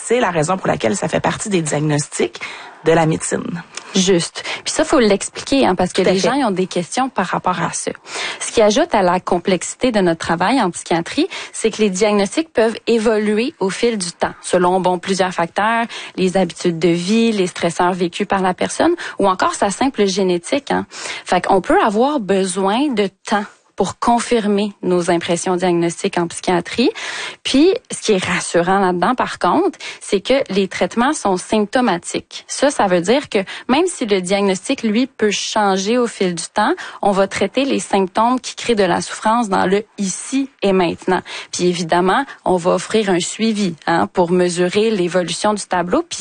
c'est la raison pour laquelle ça fait partie des diagnostics de la médecine. Juste. Puis ça, faut l'expliquer, parce que les gens ils ont des questions par rapport à ça. Ce qui ajoute à la complexité de notre travail en psychiatrie, c'est que les diagnostics peuvent évoluer au fil du temps, selon plusieurs facteurs, les habitudes de vie, les stresseurs vécus par la personne, ou encore sa simple génétique. Fait qu'on peut avoir besoin de temps pour confirmer nos impressions diagnostiques en psychiatrie. Puis, ce qui est rassurant là-dedans, par contre, c'est que les traitements sont symptomatiques. Ça veut dire que même si le diagnostic, lui, peut changer au fil du temps, on va traiter les symptômes qui créent de la souffrance dans le ici et maintenant. Puis, évidemment, on va offrir un suivi pour mesurer l'évolution du tableau. Puis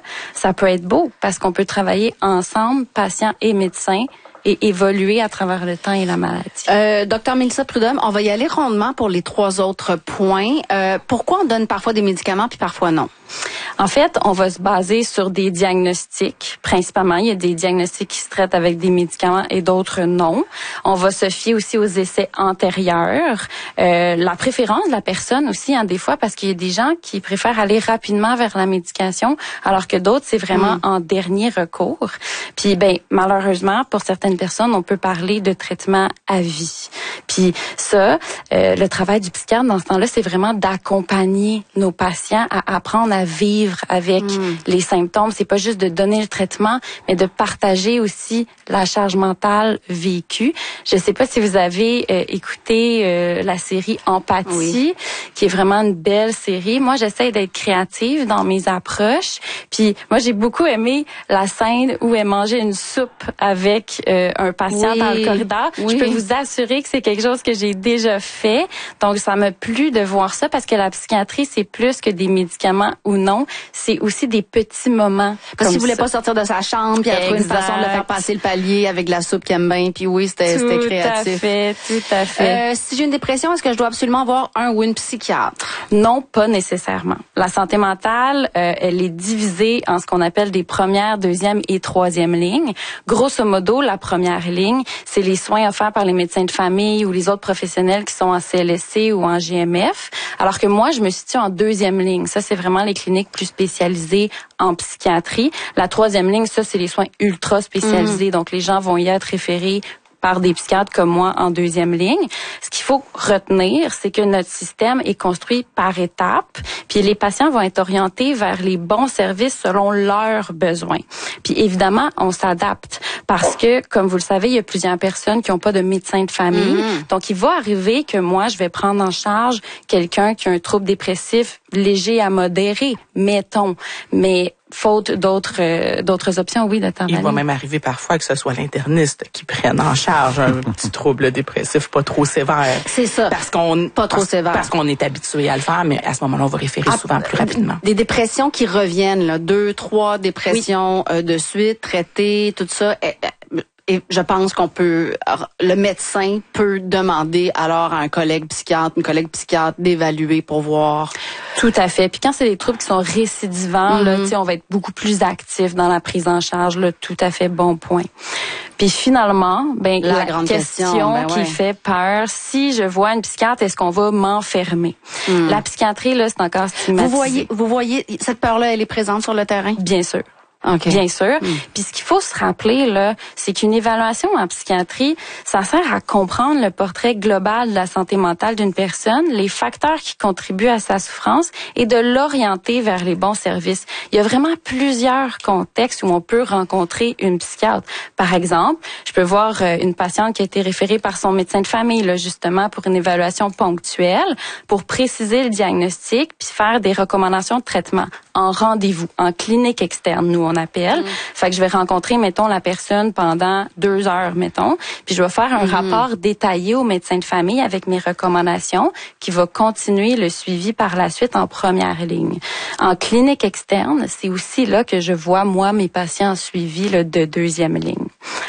ça peut être beau parce qu'on peut travailler ensemble, patients et médecins, et évoluer à travers le temps et la maladie. Docteur Mélissa Prudhomme, on va y aller rondement pour les 3 autres points. Pourquoi on donne parfois des médicaments puis parfois non? En fait, on va se baser sur des diagnostics. Principalement, il y a des diagnostics qui se traitent avec des médicaments et d'autres non. On va se fier aussi aux essais antérieurs. La préférence de la personne aussi, des fois, parce qu'il y a des gens qui préfèrent aller rapidement vers la médication, alors que d'autres, c'est vraiment en dernier recours. Puis, malheureusement, pour certaines personnes, on peut parler de traitement à vie. Puis ça, le travail du psychiatre dans ce temps-là, c'est vraiment d'accompagner nos patients à apprendre à vivre avec les symptômes. C'est pas juste de donner le traitement, mais de partager aussi la charge mentale vécue. Je sais pas si vous avez écouté la série Empathie, qui est vraiment une belle série. Moi, j'essaie d'être créative dans mes approches. Puis moi, j'ai beaucoup aimé la scène où elle mangeait une soupe avec un patient dans le corridor. Je peux vous assurer que c'est quelque chose que j'ai déjà fait. Donc, ça m'a plu de voir ça parce que la psychiatrie, c'est plus que des médicaments ou non. C'est aussi des petits moments. Parce qu'il voulait pas sortir de sa chambre, puis il a trouvé une façon de le faire passer le palier avec de la soupe qu'il aime bien. Puis c'était créatif. Tout à fait. Si j'ai une dépression, est-ce que je dois absolument avoir un ou une psychiatre? Non, pas nécessairement. La santé mentale, elle est divisée en ce qu'on appelle des premières, deuxième et troisième lignes. Grosso modo, la première ligne, c'est les soins offerts par les médecins de famille ou les autres professionnels qui sont en CLSC ou en GMF. Alors que moi, je me situe en deuxième ligne. Ça, c'est vraiment les cliniques plus spécialisées en psychiatrie. La troisième ligne, ça, c'est les soins ultra spécialisés. Donc, les gens vont y être référés par des psychiatres comme moi en deuxième ligne. Ce qu'il faut retenir, c'est que notre système est construit par étapes, puis les patients vont être orientés vers les bons services selon leurs besoins. Puis évidemment, on s'adapte parce que, comme vous le savez, il y a plusieurs personnes qui n'ont pas de médecin de famille. Donc, il va arriver que moi, je vais prendre en charge quelqu'un qui a un trouble dépressif léger à modéré, mettons. Mais faute d'autres options, oui, de temps. Il va même arriver parfois que ce soit l'interniste qui prenne en charge un petit trouble dépressif pas trop sévère. C'est ça. Parce qu'on parce qu'on est habitué à le faire, mais à ce moment-là, on va référer souvent plus rapidement. Des dépressions qui reviennent, 2, 3 dépressions de suite, traitées, tout ça. Et je pense le médecin peut demander alors à un collègue psychiatre, une collègue psychiatre d'évaluer pour voir. Tout à fait. Puis quand c'est des troubles qui sont récidivants, là, on va être beaucoup plus actif dans la prise en charge. Là, tout à fait bon point. Puis finalement, la grande question qui fait peur, si je vois une psychiatre, est-ce qu'on va m'enfermer? La psychiatrie, là, c'est encore stigmatisé. Vous voyez, cette peur-là, elle est présente sur le terrain? Bien sûr. Okay. Bien sûr. Puis ce qu'il faut se rappeler, là, c'est qu'une évaluation en psychiatrie, ça sert à comprendre le portrait global de la santé mentale d'une personne, les facteurs qui contribuent à sa souffrance et de l'orienter vers les bons services. Il y a vraiment plusieurs contextes où on peut rencontrer une psychiatre. Par exemple, je peux voir une patiente qui a été référée par son médecin de famille, là, justement, pour une évaluation ponctuelle, pour préciser le diagnostic puis faire des recommandations de traitement en rendez-vous, en clinique externe, nous on appelle. Fait que je vais rencontrer, mettons, la personne pendant 2 heures, mettons, puis je vais faire un rapport détaillé au médecin de famille avec mes recommandations qui va continuer le suivi par la suite en première ligne. En clinique externe, c'est aussi là que je vois, moi, mes patients suivis là, de deuxième ligne.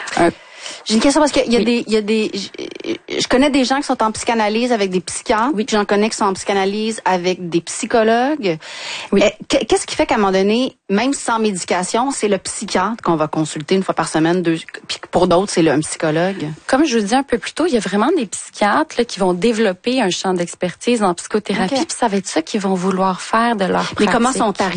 J'ai une question parce qu'il y a des je connais des gens qui sont en psychanalyse avec des psychiatres, puis j'en connais qui sont en psychanalyse avec des psychologues. Qu'est-ce qui fait qu'à un moment donné, même sans médication, c'est le psychiatre qu'on va consulter une fois par semaine, puis pour d'autres, c'est un psychologue? Comme je vous disais un peu plus tôt, il y a vraiment des psychiatres là, qui vont développer un champ d'expertise en psychothérapie, puis ça va être ça qu'ils vont vouloir faire de leur pratique. Mais comment sont